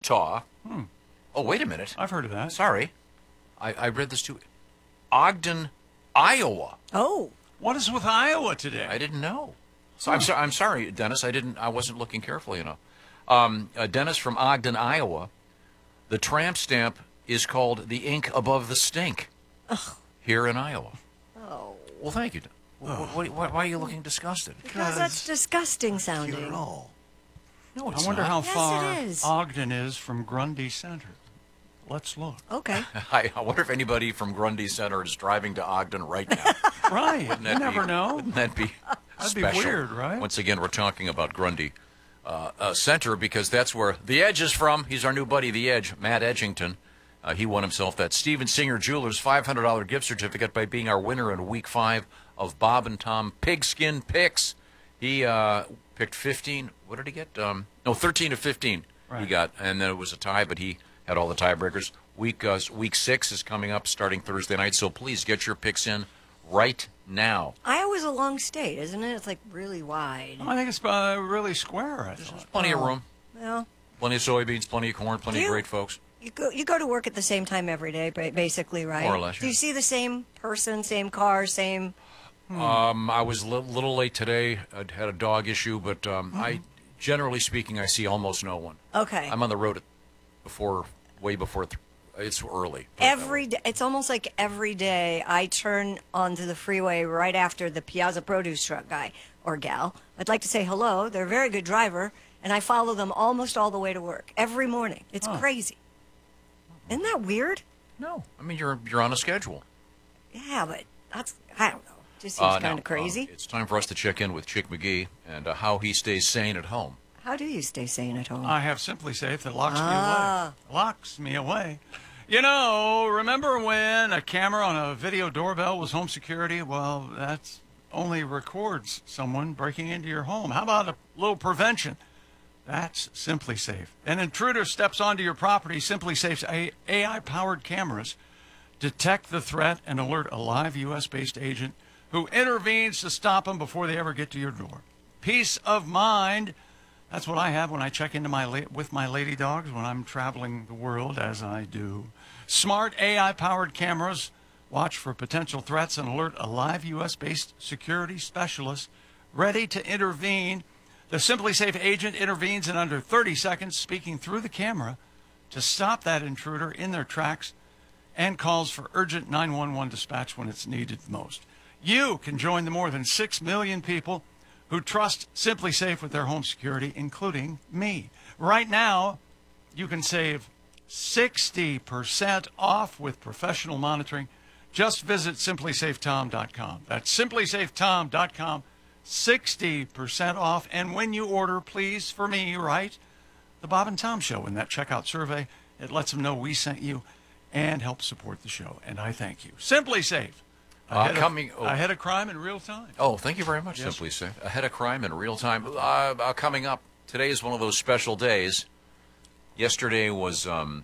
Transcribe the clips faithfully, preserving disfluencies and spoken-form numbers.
Wichita. Hmm. Oh, wait a minute. I've heard of that. Sorry. I, I read this too. Ogden, Iowa. Oh. What is with Iowa today? I didn't know. So I'm, so, I'm sorry, Dennis. I didn't. I wasn't looking carefully enough. Um, uh, Dennis from Ogden, Iowa. The tramp stamp is called the ink above the stink. Ugh. Here in Iowa. Oh. Well, thank you. What, what, what, why are you looking disgusted? Because that's disgusting sounding. No, it's I wonder not. how Yes, far it is. Ogden is from Grundy Center. Let's look. Okay. I, I wonder if anybody from Grundy Center is driving to Ogden right now. Right. Wouldn't You that never be, know. Wouldn't that be That'd be special? weird, right? Once again, we're talking about Grundy uh, uh, Center because that's where The Edge is from. He's our new buddy, The Edge, Matt Edgington. Uh, he won himself that Steven Singer Jewelers five hundred dollars gift certificate by being our winner in week five of Bob and Tom Pigskin Picks. He uh, picked fifteen. What did he get? Um, no, thirteen to fifteen Right. he got. And then it was a tie, but he had all the tiebreakers. Week, uh, week six is coming up starting Thursday night, so please get your picks in right now. Iowa's a long state, isn't it? It's like really wide. I think it's uh, really square, I There's thought. plenty of Oh. room. Well, Plenty of soybeans, plenty of corn, plenty Do of you- great folks. you go you go to work at the same time every day, ba- basically, right? More or less, Do you yeah. see the same person, same car, same? Um, I was a li- little late today. I had a dog issue, but um, Mm-hmm. I, generally speaking, I see almost no one. Okay. I'm on the road at before, way before. Th- it's early. put it that Every way. day, it's almost like every day I turn onto the freeway right after the Piazza Produce truck guy or gal. I'd like to say hello. They're a very good driver, and I follow them almost all the way to work every morning. It's Huh. crazy. Isn't that weird? No, I mean you're you're on a schedule. Yeah, but that's I don't know. Just seems Uh, kind now, of crazy. uh, it's time for us to check in with Chick McGee and uh, how he stays sane at home. How do you stay sane at home? I have Simply Safe that locks Ah. me away. Locks me away. You know, remember when a camera on a video doorbell was home security? Well, that's only records someone breaking into your home. How about a little prevention? That's Simply Safe. An intruder steps onto your property. Simply Safe's A I-powered cameras detect the threat and alert a live U S-based agent who intervenes to stop them before they ever get to your door. Peace of mind. That's what I have when I check into my la- with my lady dogs when I'm traveling the world, as I do. Smart A I-powered cameras watch for potential threats and alert a live U S-based security specialist ready to intervene. The Simply Safe agent intervenes in under thirty seconds, speaking through the camera to stop that intruder in their tracks and calls for urgent nine one one dispatch when it's needed most. You can join the more than six million people who trust Simply Safe with their home security, including me. Right now, you can save sixty percent off with professional monitoring. Just visit simply safe tom dot com. That's simply safe tom dot com. sixty percent off. And when you order, please, for me, write The Bob and Tom Show in that checkout survey. It lets them know we sent you and helps support the show. And I thank you. Simply Safe. Uh, Ahead, coming- of, oh. ahead of crime in real time. Oh, thank you very much, Yes. Simply Safe. Ahead of crime in real time. Uh, uh, coming up, today is one of those special days. Yesterday was um,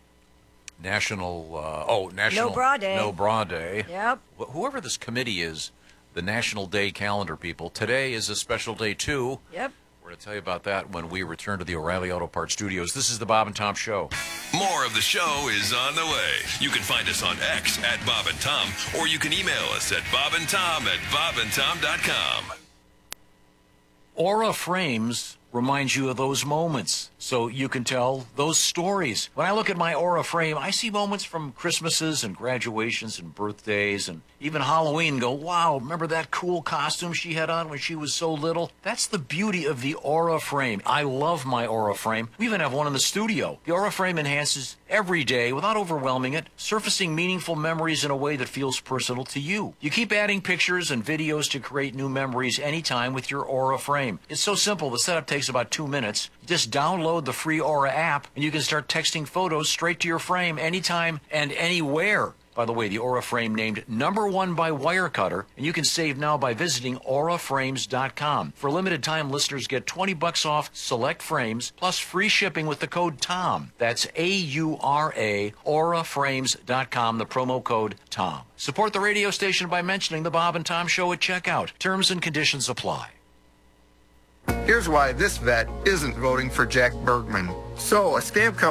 National, uh, oh, National No Bra Day. No Bra Day. Yep. Wh- Whoever this committee is, the National Day calendar people, today is a special day, too. Yep. We're going to tell you about that when we return to the O'Reilly Auto Parts studios. This is the Bob and Tom Show. More of the show is on the way. You can find us on X at Bob and Tom, or you can email us at bob and tom at bob and tom dot com. Aura Frames reminds you of those moments, so you can tell those stories. When I look at my Aura frame, I see moments from Christmases and graduations and birthdays and even Halloween and go, wow, remember that cool costume she had on when she was so little? That's the beauty of the Aura frame. I love my Aura frame. We even have one in the studio. The Aura frame enhances every day without overwhelming it, surfacing meaningful memories in a way that feels personal to you. You keep adding pictures and videos to create new memories anytime with your Aura frame. It's so simple. The setup takes about two minutes. Just download the free Aura app and you can start texting photos straight to your frame anytime and anywhere. By the way, the Aura frame named number one by Wirecutter, and you can save now by visiting aura frames dot com. For limited time, listeners get twenty bucks off select frames plus free shipping with the code TOM. That's A U R A, aura frames dot com, the promo code TOM. Support the radio station by mentioning the Bob and Tom Show at checkout. Terms and conditions apply. Here's why this vet isn't voting for Jack Bergman. So, a scam company